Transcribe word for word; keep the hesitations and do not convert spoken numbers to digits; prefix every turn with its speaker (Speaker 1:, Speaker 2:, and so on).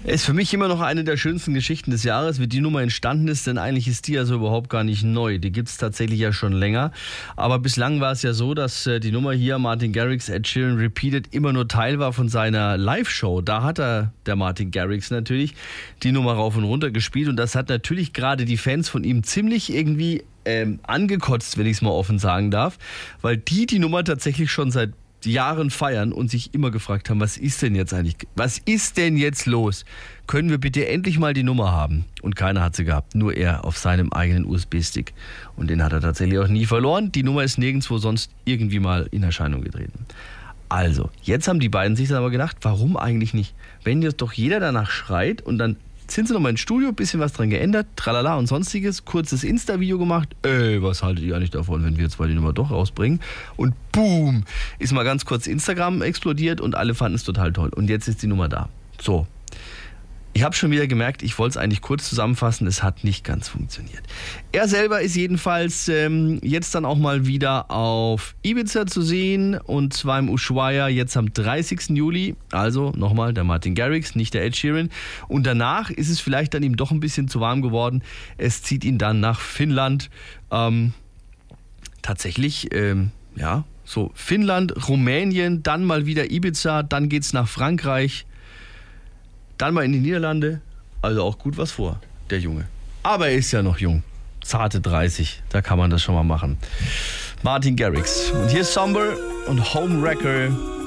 Speaker 1: Ist für mich immer noch eine der schönsten Geschichten des Jahres, wie die Nummer entstanden ist, denn eigentlich ist die also überhaupt gar nicht neu. Die gibt es tatsächlich ja schon länger. Aber bislang war es ja so, dass die Nummer hier, Martin Garrix, Ed Sheeran Repeated, immer nur Teil war von seiner Live-Show. Da hat er, der Martin Garrix natürlich, die Nummer rauf und runter gespielt. Und das hat natürlich gerade die Fans von ihm ziemlich irgendwie ähm, angekotzt, wenn ich es mal offen sagen darf. Weil die die Nummer tatsächlich schon seit Jahren feiern und sich immer gefragt haben, was ist denn jetzt eigentlich, was ist denn jetzt los? Können wir bitte endlich mal die Nummer haben? Und keiner hat sie gehabt, nur er auf seinem eigenen U S B-Stick. Und den hat er tatsächlich auch nie verloren. Die Nummer ist nirgendwo sonst irgendwie mal in Erscheinung getreten. Also, jetzt haben die beiden sich dann aber gedacht, warum eigentlich nicht? Wenn jetzt doch jeder danach schreit und dann sind sie nochmal ins Studio, bisschen was dran geändert, tralala und sonstiges, kurzes Insta-Video gemacht. Ey, was haltet ihr eigentlich davon, wenn wir jetzt mal die Nummer doch rausbringen? Und boom, ist mal ganz kurz Instagram explodiert und alle fanden es total toll. Und jetzt ist die Nummer da. So. Ich habe schon wieder gemerkt, ich wollte es eigentlich kurz zusammenfassen, es hat nicht ganz funktioniert. Er selber ist jedenfalls ähm, jetzt dann auch mal wieder auf Ibiza zu sehen, und zwar im Ushuaia jetzt am dreißigsten Juli. Also nochmal der Martin Garrix, nicht der Ed Sheeran. Und danach ist es vielleicht dann ihm doch ein bisschen zu warm geworden. Es zieht ihn dann nach Finnland. Ähm, tatsächlich, ähm, ja, so Finnland, Rumänien, dann mal wieder Ibiza, dann geht's nach Frankreich. Dann mal in die Niederlande, also auch gut was vor, der Junge. Aber er ist ja noch jung, zarte dreißig, da kann man das schon mal machen. Martin Garrix. Und hier ist Somber und Homewrecker